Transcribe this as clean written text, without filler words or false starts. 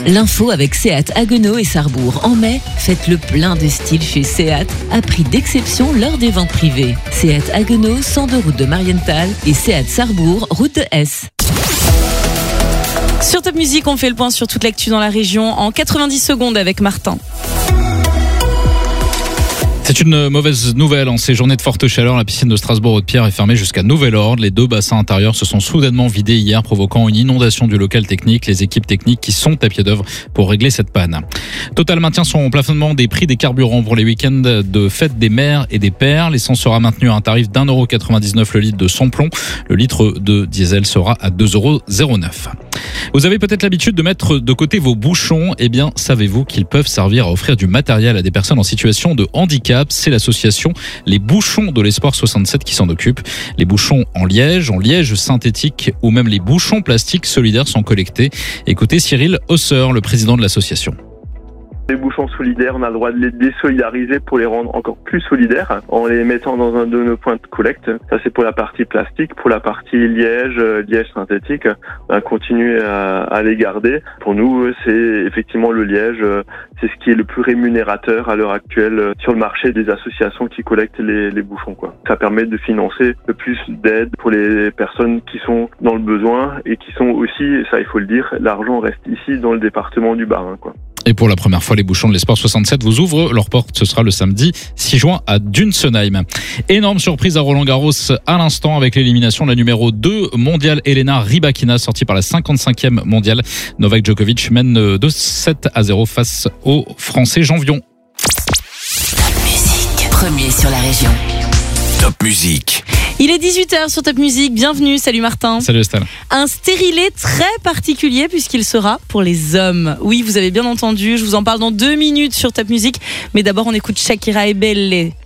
L'info avec Seat Haguenau et Sarrebourg. En mai, faites le plein de style chez Seat à prix d'exception lors des ventes privées. Seat Haguenau, 102 route de Marienthal et Seat Sarrebourg, route de Hesse. Sur Top Music, on fait le point sur toute l'actu dans la région en 90 secondes avec Martin. C'est une mauvaise nouvelle. En ces journées de forte chaleur, la piscine de Strasbourg-Haute-Pierre est fermée jusqu'à nouvel ordre. Les deux bassins intérieurs se sont soudainement vidés hier, provoquant une inondation du local technique. Les équipes techniques qui sont à pied d'œuvre pour régler cette panne. Total maintient son plafonnement des prix des carburants pour les week-ends de fête des mères et des pères. L'essence sera maintenue à un tarif d'1,99€ le litre de sans-plomb. Le litre de diesel sera à 2,09€. Vous avez peut-être l'habitude de mettre de côté vos bouchons. Eh bien, savez-vous qu'ils peuvent servir à offrir du matériel à des personnes en situation de handicap? C'est l'association Les Bouchons de l'Espoir 67 qui s'en occupe. Les bouchons en liège synthétique ou même les bouchons plastiques solidaires sont collectés. Écoutez Cyril Hosser, le président de l'association. Les bouchons solidaires, on a le droit de les désolidariser pour les rendre encore plus solidaires en les mettant dans un de nos points de collecte. Ça, c'est pour la partie plastique. Pour la partie liège synthétique, on continue à les garder. Pour nous, c'est effectivement le liège. C'est ce qui est le plus rémunérateur à l'heure actuelle sur le marché des associations qui collectent les bouchons, quoi. Ça permet de financer le plus d'aide pour les personnes qui sont dans le besoin et qui sont aussi, et ça il faut le dire, l'argent reste ici dans le département du Bas-Rhin, quoi. Et pour la première fois, les bouchons de l'Espoir 67 vous ouvrent leurs portes. Ce sera le samedi 6 juin à Dunsenheim. Énorme surprise à Roland-Garros à l'instant avec l'élimination de la numéro 2 mondiale Elena Rybakina, sortie par la 55e mondiale. Novak Djokovic mène 2-7-0 face au Français Jean Vion. Top Music, premier sur la région. Top Music. Il est 18h sur Top Music, bienvenue, salut Martin. Salut Estelle. Un stérilet très particulier puisqu'il sera pour les hommes. Oui, vous avez bien entendu, je vous en parle dans 2 minutes sur Top Music. Mais d'abord, on écoute Shakira et Belle.